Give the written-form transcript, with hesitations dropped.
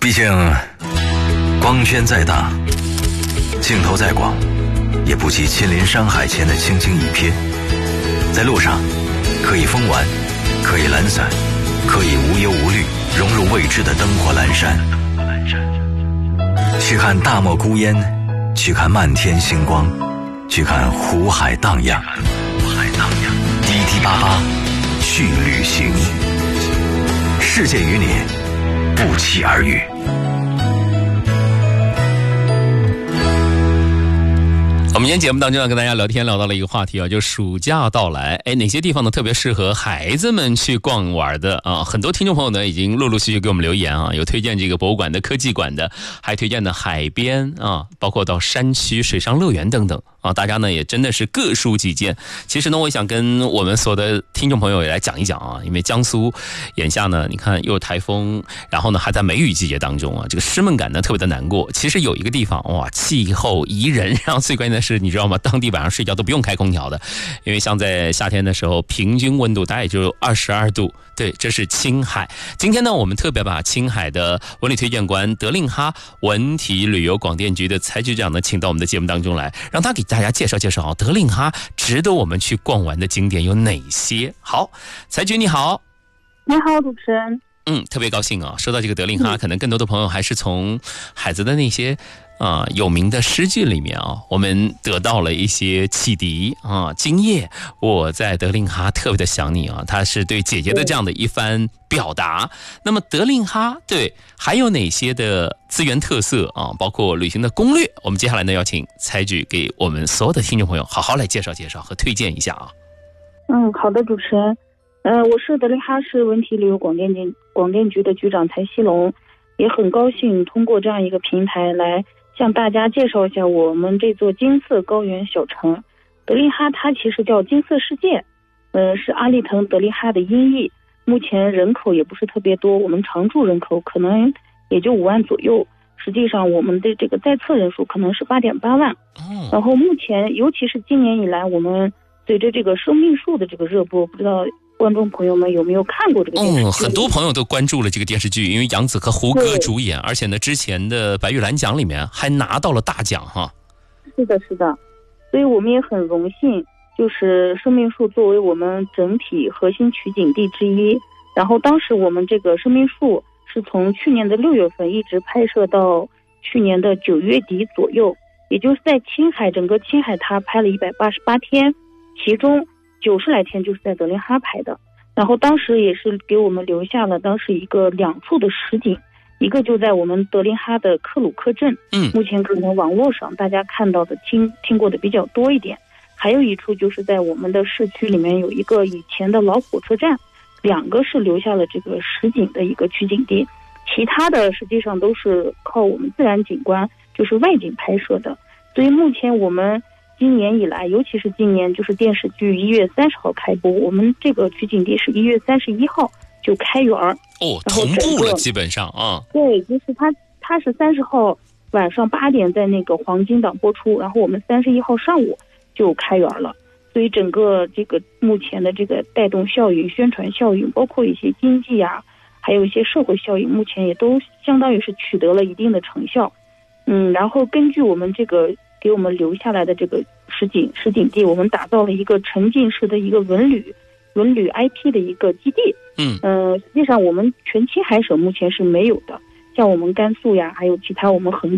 毕竟光圈再大，镜头再广，也不及亲临山海前的轻轻一瞥。在路上可以疯玩，可以懒散，可以无忧无虑，融入未知的灯火阑珊。去看大漠孤烟，去看漫天星光，去看湖海荡漾。滴滴八八去旅行，世界与你不期而遇。 我们今天节目当中要跟大家聊天聊到了一个话题啊，就是暑假到来，哪些地方呢特别适合孩子们去逛玩的啊？很多听众朋友呢已经陆陆续续给我们留言啊，有推荐这个博物馆的、科技馆的，还推荐的海边啊，包括到山区、水上乐园等等啊，大家呢也真的是各抒己见。其实呢，我想跟我们所有的听众朋友也来讲一讲啊，因为江苏眼下呢，你看又有台风，然后呢还在梅雨季节当中啊，这个湿闷感呢特别的难过。其实有一个地方哇，气候宜人，然后最关键的是你知道吗？当地晚上睡觉都不用开空调的，因为像在夏天的时候，平均温度大概也就22度。对，这是青海。今天呢，我们特别把青海的文旅推荐官德令哈文体旅游广电局的蔡局长呢，请到我们的节目当中来，让他给大家介绍介绍啊，德令哈值得我们去逛玩的景点有哪些？好，蔡局你好。 你好，主持人。 特别高兴啊！说到这个德令哈，可能更多的朋友还是从海子的那些有名的诗句里面啊，我们得到了一些启迪啊。今夜我在德令哈特别的想你啊，他是对姐姐的这样的一番表达。那么德令哈对还有哪些的资源特色啊，包括旅行的攻略？我们接下来呢要请蔡局给我们所有的听众朋友好好来介绍介绍和推荐一下啊。 好的，主持人。我是德令哈市文体旅游广电局的局长蔡希龙，也很高兴通过这样一个平台来向大家介绍一下我们这座金色高原小城。德令哈它其实叫金色世界，是阿利腾德令哈的音译。目前人口也不是特别多，我们常住人口可能也就5万左右，实际上我们的这个在册人数可能是8.8万。然后目前尤其是今年以来，我们随着这个生命树的这个热播，不知道观众朋友们有没有看过这个电视剧？ 很多朋友都关注了这个电视剧，因为杨紫和胡歌主演，而且呢，之前的白玉兰奖里面还拿到了大奖哈。 是的，所以我们也很荣幸，就是生命树作为我们整体核心取景地之一。然后当时我们这个生命树是从去年的6月份一直拍摄到去年的9月底左右，也就是在青海整个青海它拍了188天，其中90来天就是在德令哈拍的。然后当时也是给我们留下了当时2处的实景，一个就在我们德令哈的克鲁克镇，目前可能网络上大家看到的听过的比较多一点。还有一处就是在我们的市区里面有一个以前的老火车站，2个是留下了这个实景的一个取景地，其他的实际上都是靠我们自然景观就是外景拍摄的。所以目前我们今年以来，尤其是今年就是电视剧1月30号开播，我们这个取景地是1月31号就开园同步了基本上啊。 对，就是它是30号晚上8点在那个黄金档播出，然后我们31号上午就开园了。所以整个这个目前的这个带动效应、宣传效应，包括一些经济啊，还有一些社会效应，目前也都相当于是取得了一定的成效。然后根据我们这个给我们留下来的这个实景地，我们打造了一个沉浸式的一个文旅 IP 的一个基地。实际上我们全青海省目前是没有的，像我们甘肃呀，还有其他我们